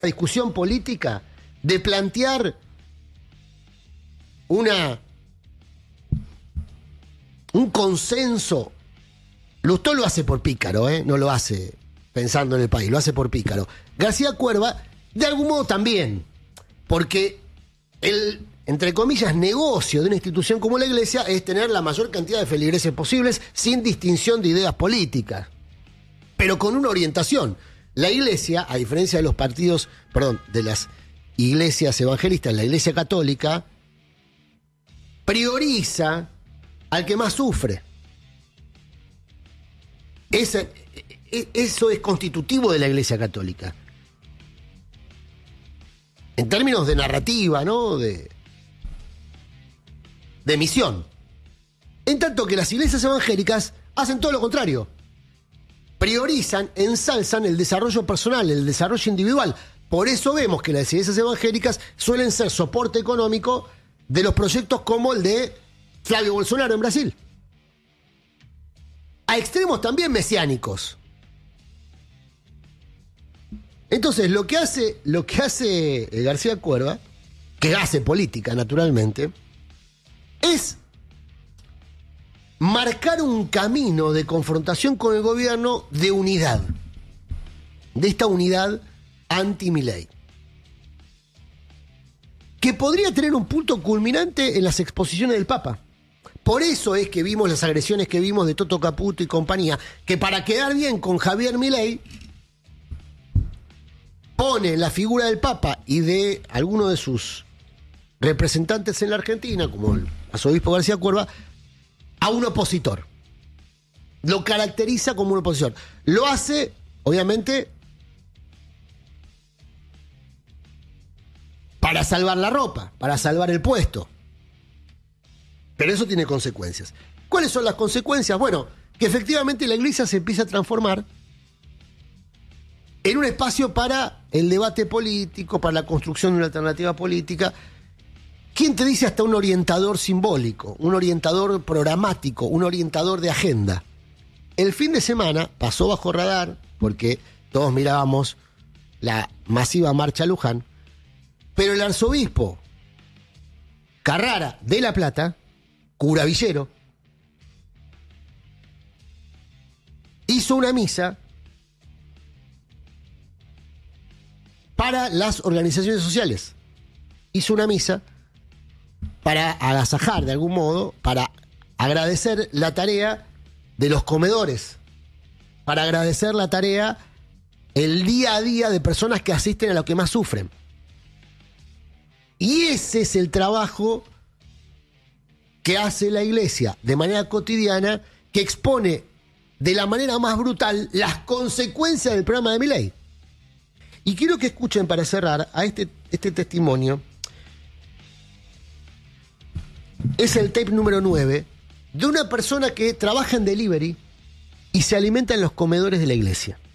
discusión política de plantear un consenso. Lustó lo hace por pícaro, no lo hace pensando en el país, lo hace por pícaro. García Cuerva, de algún modo también, porque el, entre comillas, negocio de una institución como la Iglesia es tener la mayor cantidad de feligreses posibles sin distinción de ideas políticas, pero con una orientación. La Iglesia, a diferencia de los partidos, de las iglesias evangelistas, la Iglesia Católica prioriza al que más sufre. Eso es constitutivo de la Iglesia Católica. En términos de narrativa, ¿no? De misión. En tanto que las iglesias evangélicas hacen todo lo contrario. Priorizan, ensalzan el desarrollo personal, el desarrollo individual. Por eso vemos que las iglesias evangélicas suelen ser soporte económico de los proyectos como el de Flavio Bolsonaro en Brasil. A extremos también mesiánicos. Entonces, lo que hace García Cuerva, que hace política naturalmente, es marcar un camino de confrontación con el gobierno de unidad, de esta unidad anti-Milei, que podría tener un punto culminante en las exposiciones del Papa. Por eso es que vimos las agresiones que vimos de Toto Caputo y compañía, que para quedar bien con Javier Milei pone la figura del Papa y de alguno de sus representantes en la Argentina, como el arzobispo García Cuerva, a un opositor. Lo caracteriza como un opositor. Lo hace, obviamente, para salvar la ropa, para salvar el puesto. Pero eso tiene consecuencias. ¿Cuáles son las consecuencias? Bueno, que efectivamente la Iglesia se empieza a transformar en un espacio para el debate político, para la construcción de una alternativa política. ¿Quién te dice hasta un orientador simbólico, un orientador programático, un orientador de agenda? El fin de semana pasó bajo radar, porque todos mirábamos la masiva marcha a Luján, pero el arzobispo Carrara de La Plata, cura villero, hizo una misa para las organizaciones sociales. Hizo una misa para agasajar de algún modo, para agradecer la tarea de los comedores, para agradecer la tarea, el día a día de personas que asisten a lo que más sufren. Y ese es el trabajo que hace la Iglesia de manera cotidiana, que expone de la manera más brutal las consecuencias del programa de Milei. Y quiero que escuchen, para cerrar, a este testimonio. Es el tape número 9 de una persona que trabaja en delivery y se alimenta en los comedores de la Iglesia.